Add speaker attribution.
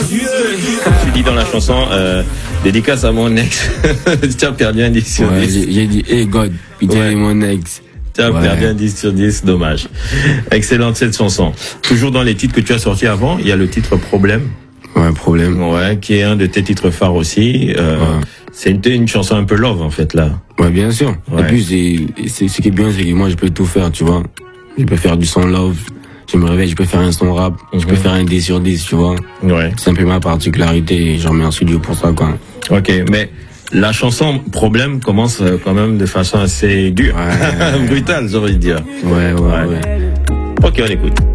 Speaker 1: Tu dis dans la chanson, dédicace à mon ex. Tu as perdu un 10 sur 10.
Speaker 2: J'ai dit, hey God, putain, mon ex.
Speaker 1: Tu as perdu un 10 sur 10, dommage. Excellente cette chanson. Toujours dans les titres que tu as sortis avant, il y a le titre Problème.
Speaker 2: Ouais, Problème.
Speaker 1: Ouais, qui est un de tes titres phares aussi. C'est une chanson un peu love, en fait, là.
Speaker 2: Ouais, bien sûr. Ouais. Et puis, ce qui est bien, c'est que moi, je peux tout faire, tu vois. Je peux faire du son love. Je me réveille, je peux faire un son rap. Je peux faire un 10 sur 10, tu vois. Ouais. C'est un peu ma particularité. J'en mets en studio pour ça, quoi.
Speaker 1: Ok, mais la chanson Problème commence quand même de façon assez dure. Ouais. Brutale, j'ai envie de dire.
Speaker 2: Ouais.
Speaker 1: Ok, on écoute.